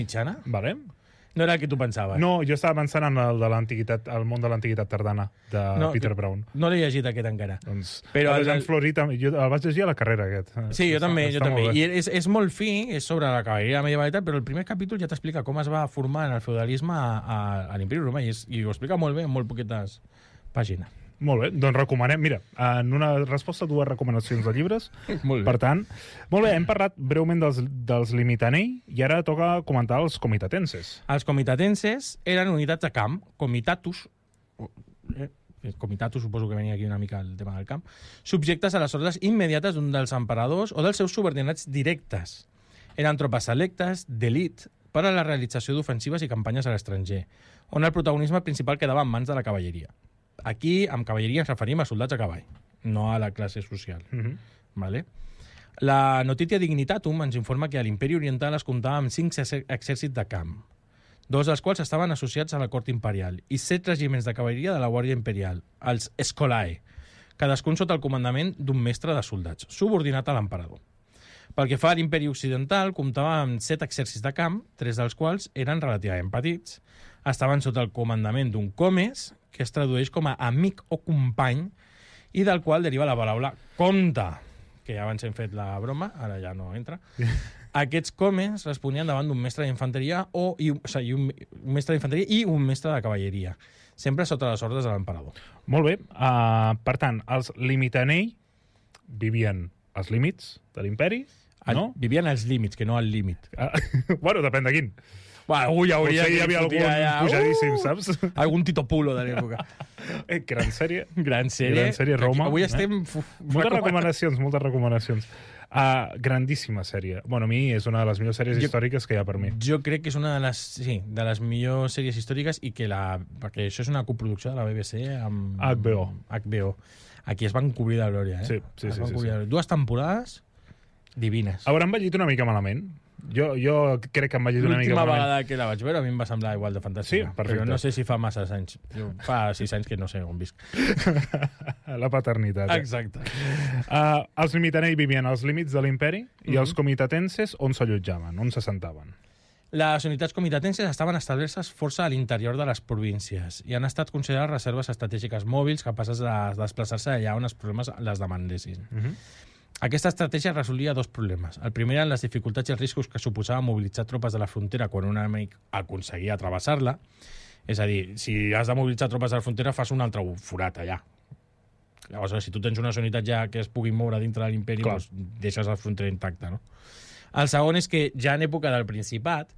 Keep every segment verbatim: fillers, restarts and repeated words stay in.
mitjana? Vale. No era el que tu pensaves? No, jo estava pensant en el de l'antiguitat, el món de l'antiguitat tardana, de no, Peter Brown. No l'he llegit aquest encara. Doncs, però el el, Jean Florit, jo el vaig llegir a la carrera, aquest. Sí, jo està, també, jo també. I és, és molt fi, és sobre la cavalleria medieval i tal, però el primer capítol ja t'explica com es va formar en el feudalisme a, a, a l'Imperi Romà, i, és, i ho explica molt bé, en molt poquetes pàgines. Molt bé, doncs recomanem, mira, en una resposta dues recomanacions de llibres. Molt bé. Per tant, molt bé, hem parlat breument dels, dels limitanei i ara toca comentar els comitatenses. Els comitatenses eren unitats de camp, comitatus, eh, comitatus suposo que venia aquí una mica el tema del camp, subjectes a les ordres immediates d'un dels emperadors o dels seus subordinats directes. Eren tropes selectes, d'elit, per a la realització d'ofensives i campanyes a l'estranger, on el protagonisme principal quedava en mans de la cavalleria. Aquí, amb cavalleria, ens referim a soldats a cavall, no a la classe social. Uh-huh. Vale? La Notitia Dignitatum ens informa que a l'Imperi Oriental es comptava amb cinc exèrcits de camp, dos dels quals estaven associats a la cort imperial, i set regiments de cavalleria de la Guàrdia Imperial, els Scholae, cadascun sota el comandament d'un mestre de soldats, subordinat a l'emperador. Pel que fa a l'Imperi Occidental, comptava amb set exèrcits de camp, tres dels quals eren relativament petits, estaven sota el comandament d'un comes, que es tradueix com a amic o company, i del qual deriva la paraula comte, que ja abans hem fet la broma, ara ja no entra. Aquests comes responien davant d'un mestre d'infanteria o, i, o sigui, un, un mestre d'infanteria i un mestre de cavalleria, sempre sota les ordres de l'emperador. Molt bé. Uh, per tant, els limitanei vivien als límits de l'imperi, no? Vivien als límits, que no al límit. Uh, bueno, depèn de quin. Bueno, algú hi hauria... Potser hi havia algun ja, pujadíssim, uh, saps? Algun Tito Pulo de l'època. Eh, gran sèrie. Gran sèrie. Gran sèrie, Roma. Avui eh? estem... Uf, moltes recomanacions, moltes recomanacions. Uh, grandíssima sèrie. Bueno, a mi és una de les millors sèries jo, històriques que hi ha per mi. Jo crec que és una de les, sí, de les millors sèries històriques i que la... Perquè això és una coproducció de la B B C amb... H B O. H B O. Aquí es van cobrir de glòria, eh? Sí, sí, sí. sí, sí. Dues temporades divines. Hauran envellit una mica malament. Jo, jo crec que em vaig dir una mica... L'última vegada que la vaig veure a mi em va semblar igual de fantàstica. Sí, perfecte. Però no sé si fa massa anys. Jo, fa sis anys que no sé on visc. La paternitat. Eh? Exacte. Uh, els limitanei vivien als límits de l'imperi mm-hmm. i els comitatenses on s'allotjaven, on se sentaven. Les unitats comitatenses estaven establertes força a l'interior de les províncies i han estat considerades reserves estratègiques mòbils capaces de desplaçar-se allà on els problemes les demandessin. Mm-hmm. Aquesta estratègia resolia dos problemes. El primer eren les dificultats i els riscos que suposava mobilitzar tropes de la frontera quan un enemic aconseguia travessar-la. És a dir, si has de mobilitzar tropes de la frontera, fas un altre forat allà. Llavors, si tu tens unes unitats ja que es puguin moure dintre de l'imperi, doncs deixes la frontera intacta, no? El segon és que ja en època del Principat,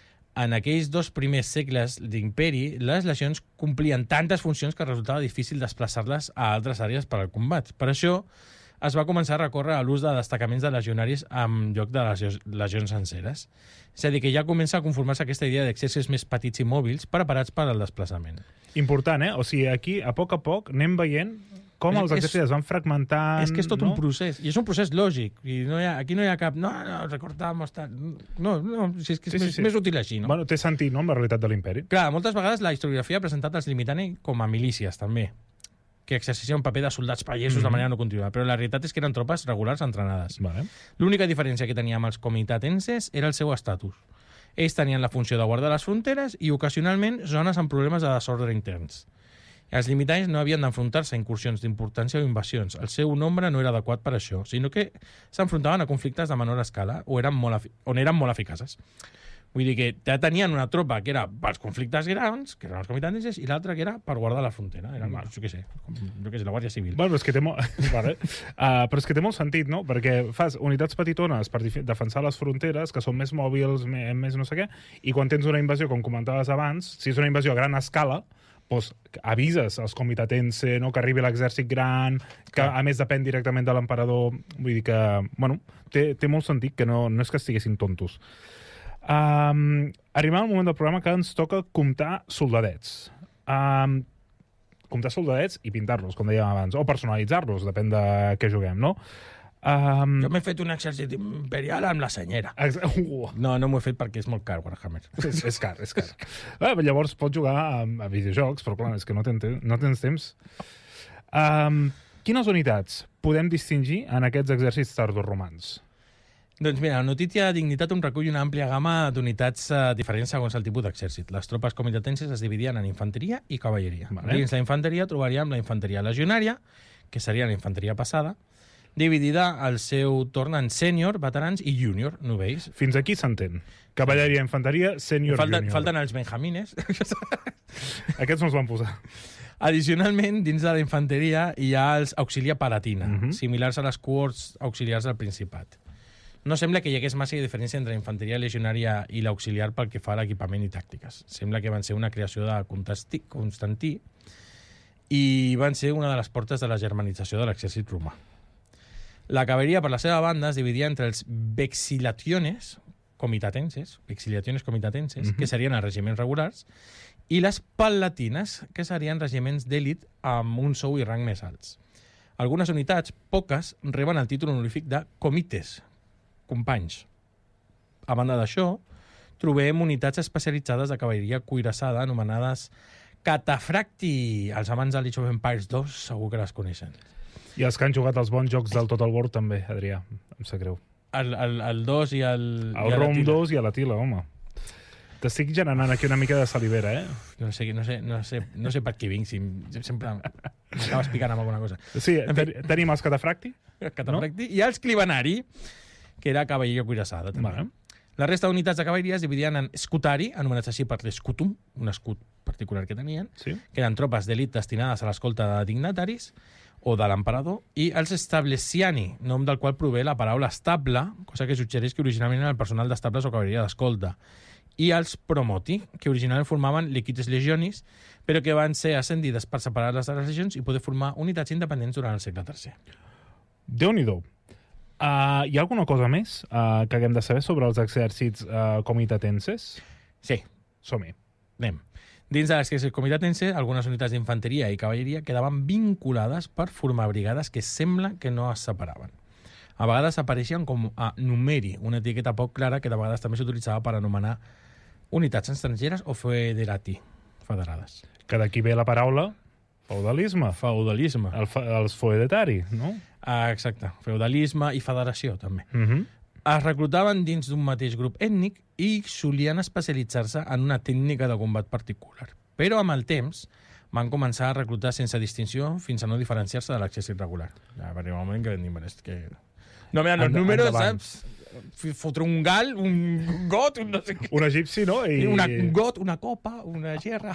en aquells dos primers segles d'imperi, les legions complien tantes funcions que resultava difícil desplaçar-les a altres àrees per al combat. Per això, es va començar a recórrer a l'ús de destacaments de legionaris en lloc de les legions senceres. És a dir, que ja comença a conformar-se aquesta idea d'exèrcits més petits i mòbils preparats per al desplaçament. Important, eh? O sigui, aquí, a poc a poc, anem veient com els exèrcits es van fragmentant... És que és tot no? un procés, i és un procés lògic. I no hi ha, aquí no hi ha cap... No, no, recortamos... No, no, si és que és sí, més, sí, sí. més útil així, no? Bueno, té sentit, no?, amb la realitat de l'imperi. Clar, moltes vegades la historiografia ha presentat els limitanei com a milícies, també, que exerceixen un paper de soldats pagesos mm-hmm. de manera no contínua, però la realitat és que eren tropes regulars entrenades. Vale. L'única diferència que teníem els comitatenses era el seu estatus. Ells tenien la funció de guardar les fronteres i, ocasionalment, zones amb problemes de desordre interns. Els limitanei no havien d'enfrontar-se a incursions d'importància o invasions. El seu nombre no era adequat per això, sinó que s'enfrontaven a conflictes de menor escala o eren molt on eren molt eficaces. Vull dir que ja tenien una tropa que era pels conflictes grans, que eren els comitatenses, i l'altra que era per guardar la frontera. Era, no. jo què sé, jo què sé, la Guàrdia Civil. Bueno, però és que té molt, vale. uh, però és que té molt sentit, no? Perquè fas unitats petitones per defensar les fronteres, que són més mòbils, més, més no sé què, i quan tens una invasió, com comentaves abans, si és una invasió a gran escala, doncs avises als comitatense, no?, que arribi l'exèrcit gran, que Clar. a més depèn directament de l'emperador. Vull dir que, bueno, té, té molt sentit, que no, no és que estiguessin tontos. Um, arribem al moment del programa que ens toca comptar soldadets. Um, comptar soldadets i pintar-los, com dèiem abans, o personalitzar-los, depèn de què juguem, no? Um... Jo m'he fet un exèrcit imperial amb la senyera. Ex uh. No, no m'ho he fet perquè és molt car, Warhammer. És, és car, és car. eh, llavors pots jugar a, a videojocs, però clar, és que no, ten, no tens temps. Um, quines unitats podem distingir en aquests exèrcits tardoromans? Doncs mira, la notícia Dignitatum recull una àmplia gamma d'unitats eh, diferents segons el tipus d'exèrcit. Les tropes comitatenses es dividien en infanteria i cavalleria. Vale. Dins la infanteria trobaríem la infanteria legionària, que seria la infanteria passada, dividida al seu torn en sènior, veterans i júnior, novells. Fins aquí s'entén. Cavalleria, infanteria, sènior, Falten, júnior. falten els benjamines. Aquests no els van posar. Addicionalment, dins de la infanteria hi ha els auxilia palatina, Mhm. similars a les cohorts auxiliars del Principat. No sembla que hi hagués massa diferència entre la infanteria legionària i l'auxiliar pel que fa a l'equipament i tàctiques. Sembla que van ser una creació de Constantí, Constantí i van ser una de les portes de la germanització de l'exèrcit romà. La cavalleria, per la seva banda, es dividia entre els vexillationes comitatenses, vexillationes comitatenses, Mhm. que serien els regiments regulars, i les palatines, que serien regiments d'èlit amb un sou i rang més alts. Algunes unitats, poques, reben el títol honorífic de comites, companys. A banda d'això, trobem unitats especialitzades de cavalleria cuirassada anomenades catafracti. Els amants de l'Age of Empires dos segur que les coneixen. I els que han jugat els bons jocs del Total War també, Adrià. Em sap greu. El, el, el dos i el... El i Rom Tila. dos i a la Tila, home. T'estic generant aquí una mica de salivera, eh? No sé, no sé, no sé, no sé per què vinc, si sempre m'acabes picant amb alguna cosa. Sí, En fi. ten tenim els catafracti. Catafracti. I els clibanari, que era cavalleria cuirassada. També. Vale. La resta d'unitats de cavalleria es dividien en scutari, anomenats així per l'escutum, un escut particular que tenien, Sí. que eren tropes d'elit destinades a l'escolta de dignataris o de l'emperador, i els stablesiani, nom del qual prové la paraula estable, cosa que suggereix que originalment era el personal d'estables o cavalleria d'escolta, i els promoti, que originalment formaven liquites legionis, però que van ser ascendides per separar-les de les legions i poder formar unitats independents durant el segle tercer. Déu-n'hi-do. Uh, hi ha alguna cosa més uh, que haguem de saber sobre els exèrcits uh, comitatenses? Sí, Som-hi. anem. Dins de l'exèrcit comitatense, algunes unitats d'infanteria i cavalleria quedaven vinculades per formar brigades que sembla que no es separaven. A vegades apareixien com a numeri, una etiqueta poc clara que de vegades també s'utilitzava per anomenar unitats estrangeres o federati, federades. Que d'aquí ve la paraula feudalisme. Feudalisme. El fe els feudetari, no? Ah, exacte. Feudalisme i federació, també. Uh -huh. Es reclutaven dins d'un mateix grup ètnic i solien especialitzar-se en una tècnica de combat particular. Però amb el temps van començar a reclutar sense distinció fins a no diferenciar-se de l'exèrcit regular. Ja, perquè un moment que vam dir, bueno, és que... No, mira, los Enda- números, endavant. saps? F- Fotre un gal, un got, un no sé què. Un egipci, no? I, I una, un got, una copa, una gerra...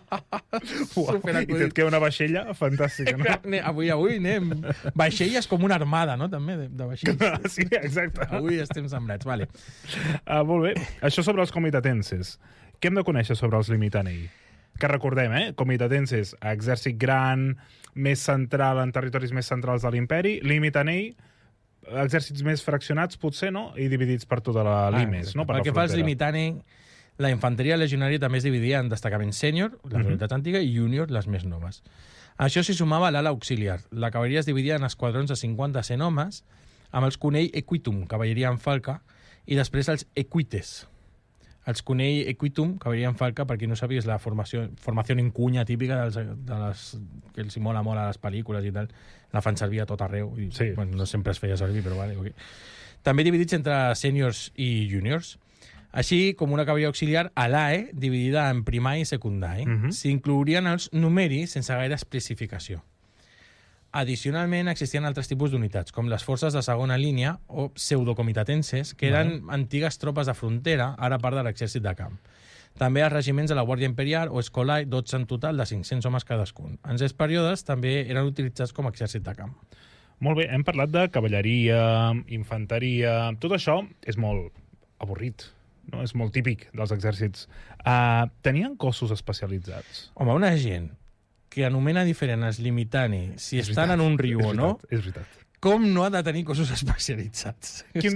Uau, I et queda una vaixella fantàstica, no? Ne- Avui, avui anem... Vaixelles com una armada, no? També, de, de vaixelles. Sí, exacte. Avui estem sembrats, vale. Uh, molt bé. Això sobre els comitatenses. Què hem de conèixer sobre els limitanei? Que recordem, eh? Comitatenses, exèrcit gran, més central en territoris més centrals de l'imperi. Limitanei, exèrcits més fraccionats, potser, no? I dividits per tota la limes, Ah, no? Per Pel la que fa als frontera. limitani, la infanteria legionària també es dividia en destacaments sènior, les Mhm. unitats antigues, i júnior, les més noves. A això s'hi sumava l'ala auxiliar. La cavalleria es dividia en esquadrons de cinquanta a cent homes, amb els cunei equitum, cavalleria en falca, i després els equites. Els cunei equitum, cavalleria en falca, per qui no sàpiga, és la formació, formació en cunya típica dels, de les, que els hi mola molt a les pel·lícules i tal. La fan servir a tot arreu. I, Sí. bueno, no sempre es feia servir, però vale, ok. També dividits entre sèniors i júniors. Així com una cavalleria auxiliar a l'A E, dividida en primari i secundari. Mhm. S'inclourien els numeris sense gaire especificació. Addicionalment, existien altres tipus d'unitats, com les forces de segona línia o pseudocomitatenses, que eren antigues tropes de frontera, ara part de l'exèrcit de camp. També els regiments de la Guàrdia Imperial o Escolai, dotze en total, de cinc-cents homes cadascun. En aquests períodes també eren utilitzats com a exèrcit de camp. Molt bé, hem parlat de cavalleria, infanteria... Tot això és molt avorrit, no? És molt típic dels exèrcits. Uh, tenien cossos especialitzats? Home, una gent que anomena diferent els limitani si És estan veritat, en un riu és o no, veritat, És veritat. com no ha de tenir cossos especialitzats? Quin...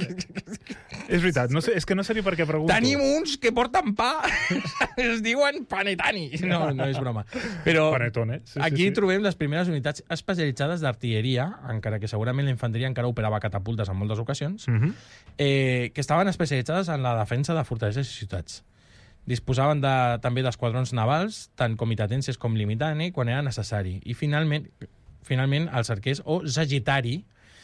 és veritat, no sé, és que no sé ni per què pregunto. Tenim uns que porten pa, es diuen panetani. No, no és broma. Però Panetone. Sí, aquí sí, sí. trobem les primeres unitats especialitzades d'artilleria, encara que segurament la infanteria encara operava catapultes en moltes ocasions, Mhm. eh, que estaven especialitzades en la defensa de fortaleses i ciutats. Disposaven de, també d'esquadrons navals, tant comitatenses com limitani, quan era necessari. I finalment, finalment els arquers o sagitari,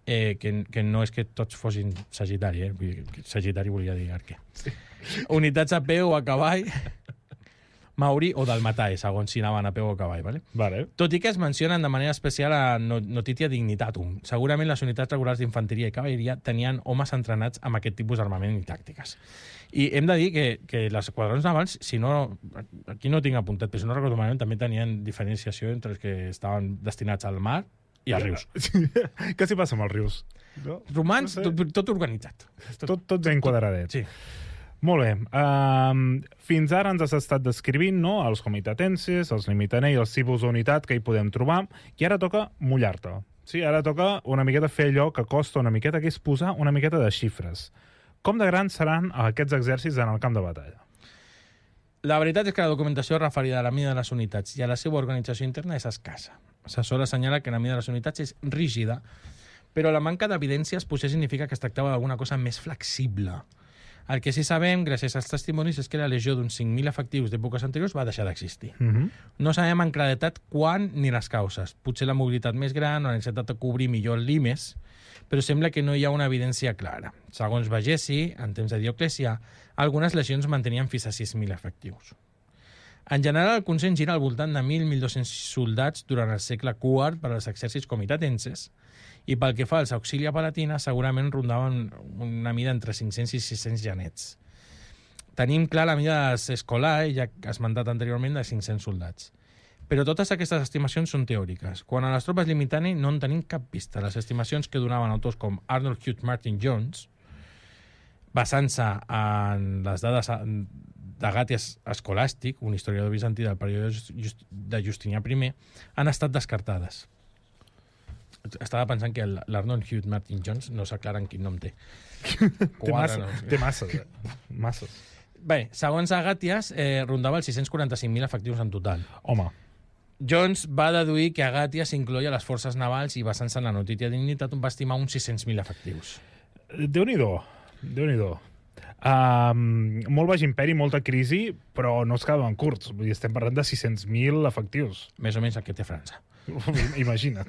eh, que, que no és que tots fossin Sagitari, eh? Vull dir, Sagitari volia dir arquer. Sí. Unitats a peu o a cavall, maori o dalmatà, segons si anaven a peu o a cavall. Vale? Vale. Tot i que es mencionen de manera especial a Notitia Dignitatum. Segurament les unitats regulars d'infanteria i cavalleria tenien homes entrenats amb aquest tipus d'armament i tàctiques. I hem de dir que, que les esquadrons navals, si no, aquí no tinc apuntat, però si no recordo malament, també tenien diferenciació entre els que estaven destinats al mar i als rius. Què s'hi passa amb els rius? No? Romans, no sé. tot, tot organitzat. Tot, tot ben quadradet. Sí. Molt bé. Um, fins ara ens has estat descrivint, no?, els comitatenses, els limitanei, els tipus d'unitat que hi podem trobar, i ara toca mullar-te. Sí, ara toca una miqueta fer allò que costa una miqueta, que és posar una miqueta de xifres. Com de grans seran aquests exèrcits en el camp de batalla? La veritat és que la documentació referida a la mida de les unitats i a la seva organització interna és escassa. Se sol assenyalar que la mida de les unitats és rígida, però la manca d'evidències potser significa que es tractava d'alguna cosa més flexible. El que sí sabem, gràcies als testimonis, és que la legió d'uns cinc mil efectius d'èpoques anteriors va deixar d'existir. Uh-huh. No sabem en claredat quan ni les causes. Potser la mobilitat més gran o la necessitat de cobrir millor el limes, però sembla que no hi ha una evidència clara. Segons Vegesi, en temps de Dioclecià, algunes legions mantenien fins a sis mil efectius. En general, el consens gira al voltant de mil a mil dos-cents soldats durant el segle quart per als exèrcits comitatenses, i pel que fa als Auxilia Palatina, segurament rondaven una mida entre cinc-cents i sis-cents genets. Tenim clar la mida dels Escolae, ja esmentat anteriorment, de cinc-cents soldats. Però totes aquestes estimacions són teòriques. Quan a les tropes limitani no en tenim cap pista. Les estimacions que donaven autors com Arnold Hugh Martin Jones, basant-se en les dades d'Agàties Escolàstic, un historiador bizantí del període de Justinià primer, han estat descartades. Estava pensant que l'Arnold Hugh Martin Jones no s'aclara en quin nom té. té, massa, no. té masses. Eh? Masses. Bé, segons Agàties, eh, rondava els sis-cents quaranta-cinc mil efectius en total. Home. Jones va deduir que Agàties incloïa les forces navals i, basant-se en la Notitia Dignitatum, va estimar uns sis-cents mil efectius. Déu-n'hi-do. Déu-n'hi-do. Um, molt baix imperi, molta crisi, però no es quedaven curts. Vull dir, estem parlant de sis-cents mil efectius. Més o menys el que té França. Imagina't.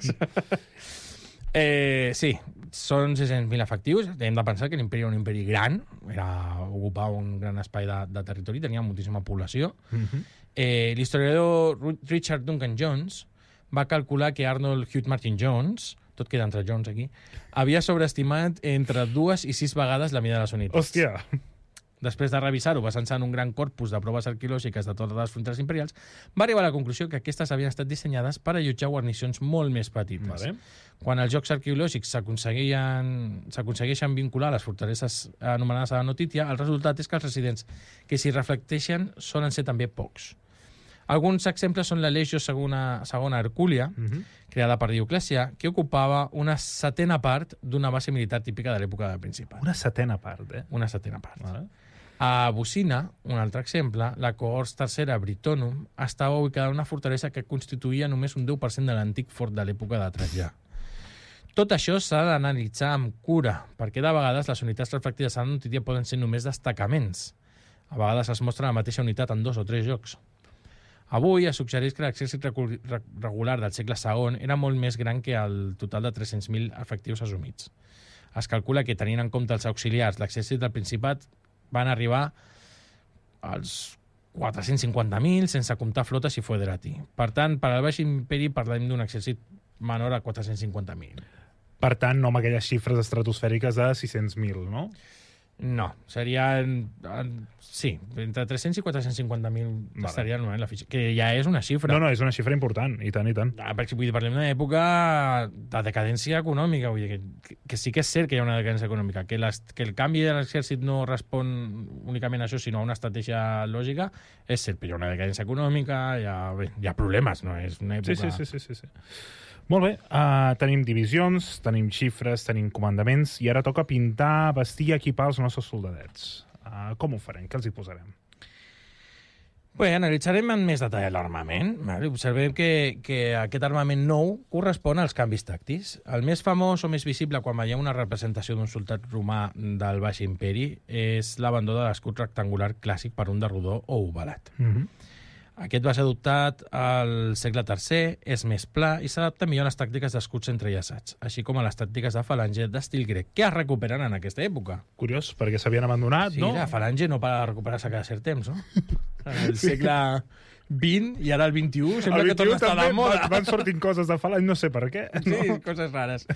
eh, sí, són sis-cents mil efectius. Hem de pensar que l'imperi era un imperi gran, era, ocupava un gran espai de, de territori, tenia moltíssima població. Uh-huh. eh, L'historiador Richard Duncan Jones va calcular que Arnold Hugh Martin Jones, tot queda entre Jones aquí, havia sobreestimat entre dues i sis vegades la mida de les unitats. Hòstia! Després de revisar-ho, basant-se en un gran corpus de proves arqueològiques de totes les fronteres imperials, va arribar a la conclusió que aquestes havien estat dissenyades per allotjar guarnicions molt més petites. Vale. Quan els jocs arqueològics s'aconsegueixen vincular a les fortaleses anomenades a la Notitia, el resultat és que els residents que s'hi reflecteixen solen ser també pocs. Alguns exemples són la Legio Segona, segona Hercúlia, uh-huh. creada per Dioclecià, que ocupava una setena part d'una base militar típica de l'època del Principat. Una setena part, eh? Una setena part. Vale. A Bucina, un altre exemple, la cohorts tercera Britonum estava ubicada en una fortalesa que constituïa només un deu per cent de l'antic fort de l'època de Trajà. Tot això s'ha d'analitzar amb cura, perquè de vegades les unitats reflectides a la Notitia poden ser només destacaments. A vegades es mostra la mateixa unitat en dos o tres llocs. Avui es suggereix que l'exèrcit regular del segle segon era molt més gran que el total de tres-cents mil efectius assumits. Es calcula que, tenint en compte els auxiliars, l'exèrcit del Principat van arribar als quatre-cents cinquanta mil, sense comptar flotes i foederati. Per tant, per al Baix Imperi parlem d'un exèrcit menor a quatre-cents cinquanta mil. Per tant, no amb aquelles xifres estratosfèriques de sis-cents mil, no? No, serien... Sí, entre tres-cents i quatre-cents cinquanta mil vale. estaria en la fitxa, que ja és una xifra. No, no, és una xifra important, i tant, i tant. Ah, perquè vull dir, parlem d'una època de decadència econòmica, vull dir, que, que sí que és cert que hi ha una decadència econòmica, que, les, que el canvi de l'exèrcit no respon únicament a això, sinó a una estratègia lògica, és cert, però hi ha una decadència econòmica, hi ha, bé, hi ha problemes, no? És una època... Sí, sí, sí, sí, sí. Molt bé, uh, tenim divisions, tenim xifres, tenim comandaments, i ara toca pintar, vestir i equipar els nostres soldadets. Uh, com ho farem? Què els hi posarem? Bé, analitzarem en més detall l'armament. Vale? Observem que, que aquest armament nou correspon als canvis tàctics. El més famós o més visible quan veieu una representació d'un soldat romà del Baix Imperi és l'abandó de l'escut rectangular clàssic per un de rodó o ovalat. Mm-hmm. Aquest va ser adoptat al segle tercer, és més pla i s'adapta millor a les tàctiques d'escuts entrellaçats, així com a les tàctiques de falange d'estil grec, que es recuperen en aquesta època. Curiós, perquè s'havien abandonat, Sí, no? la falange no para de recuperar-se cada cert temps, no? En el segle vint i ara el vint-i-u sembla El que torna a estar també de moda. Van, van sortint coses de falange, no sé per què. Sí, No? coses rares.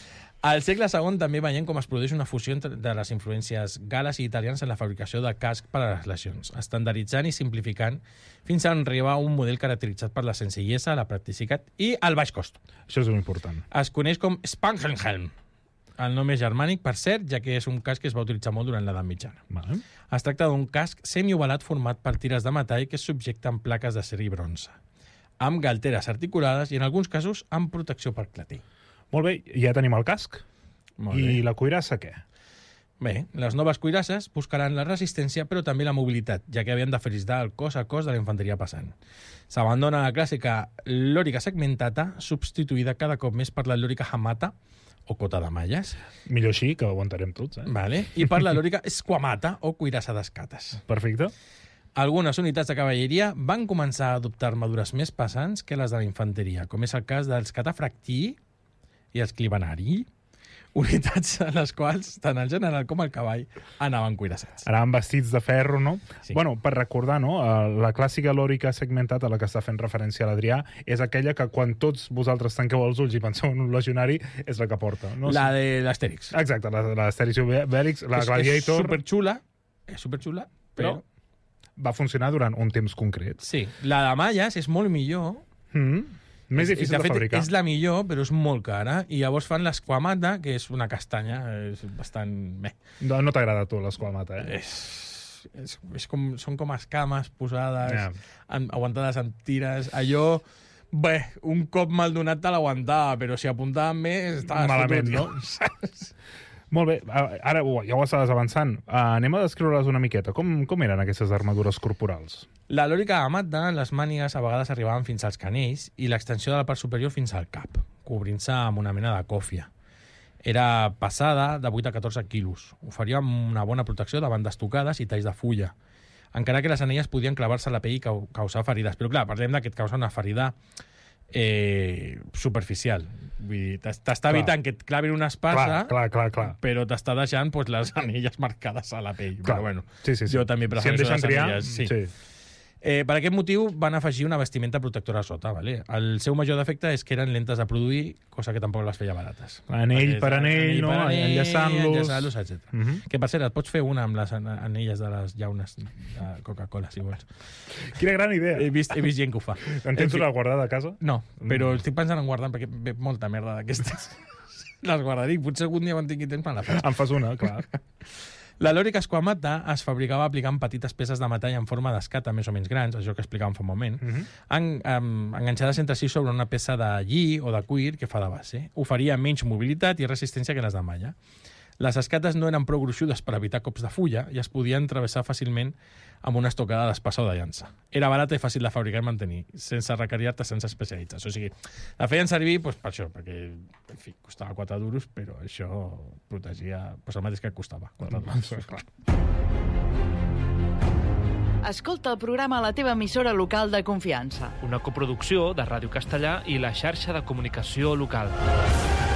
Al segle segon també veiem com es produeix una fusió entre de les influències gales i italianes en la fabricació de casc per a les legions, estandarditzant i simplificant fins a arribar a un model caracteritzat per la senzillesa, la practicitat i el baix cost. Això és molt important. Es coneix com Spangenhelm. El nom és germànic, per cert, ja que és un casc que es va utilitzar molt durant l'edat mitjana. Vale. Es tracta d'un casc semiovalat format per tires de metall que es subjecta amb plaques d'acer i bronze, amb galteres articulades i, en alguns casos, amb protecció per clatell. Molt bé, ja tenim el casc. Molt I bé. la cuirassa, què? Bé, les noves cuirasses buscaran la resistència, però també la mobilitat, ja que havien de felicitar el cos a cos de la infanteria passant. S'abandona la clàssica lòrica segmentata, substituïda cada cop més per la lòrica hamata, o cota de malles, Millor així, que ho aguantarem tots, eh? vale? I per la lòrica squamata, o cuirassa d'escates. Perfecte. Algunes unitats de cavalleria van començar a adoptar armadures més pesants que les de la infanteria, com és el cas dels catafractii i els clibanari, unitats a les quals tant el general com el cavall anaven cuirassats. Anaven vestits de ferro, no? Sí. Bueno, per recordar, no? eh, La clàssica lòrica segmentada a la que està fent referència l'Adrià és aquella que quan tots vosaltres tanqueu els ulls i penseu en un legionari és la que porta. No? La de l'Astèrix. Exacte, la, la Asterix i Obelix, la És- Gladiator, És superxula, és superxula, però... però va funcionar durant un temps concret. Sí, la de malles és molt millor. Mm. Més És- difícil de, de fet, fabricar. és la millor, però és molt cara. I llavors fan l'esquamata, que és una castanya, és bastant... Bé. No, no t'agrada a tu l'esquamata, eh? És, és, és com, són com escames posades, Ja. amb, aguantades amb tires. Allò, bé, un cop mal donat te l'aguantava, però si apuntaven més, estaves Malament, fotut, no? Molt bé, ara oh, ja ho estaves avançant. Uh, anem a descriure-les una miqueta. Com, com eren aquestes armadures corporals? La lòrica amata, les mànigues a vegades arribaven fins als canells i l'extensió de la part superior fins al cap, cobrint-se amb una mena de còfia. Era pesada de vuit a catorze quilos. Oferia una bona protecció davant d'estocades i talls de fulla, encara que les anelles podien clavar-se a la pell i cau causar ferides. Però clar, parlem que et causa una ferida eh, superficial. Vull dir, t'està evitant que et clavin una espasa, Clar, clar, clar, clar. però t'està deixant pues, les anelles marcades a la pell. Clar. Però bueno, Sí, sí, sí. jo també Si em prefereixo deixen les triar, anelles. Sí. sí. Eh, per aquest motiu van afegir una vestimenta protectora a sota. Vale? El seu major defecte és que eren lentes de produir, cosa que tampoc les feia barates. Anell per anell, no? per anell, Enllaçant-los. enllaçant-los, etcètera. Mhm. Que, per cert, et pots fer una amb les an- anelles de les llaunes de Coca-Cola, si vols. Quina gran idea. He vist, he vist gent que ho fa. En tens fi. una guardada a casa? No, però Mm. estic pensant en guardar perquè ve molta merda d'aquestes. Les guardaré. Potser algun dia quan tingui temps me la faig. En fas una, clar. La lòrica esquamata es fabricava aplicant petites peces de metall en forma d'escata més o menys grans, això que explicàvem fa un moment, Mhm. en, um, enganxades entre si sobre una peça de lli o de cuir que fa de base. Oferia menys mobilitat i resistència que les de malla. Les escates no eren prou gruixudes per evitar cops de fulla i es podien travessar fàcilment amb una estocada d'espasa o de llança. Era barata i fàcil de fabricar i mantenir, sense requerir artesans especialitzats. O sigui, la feien servir pues, per això, perquè en fi, costava quatre duros, però això protegia pues, el mateix que costava. quatre duros. Clar. Escolta el programa a la teva emissora local de confiança. Una coproducció de Ràdio Castellà i la xarxa de comunicació local.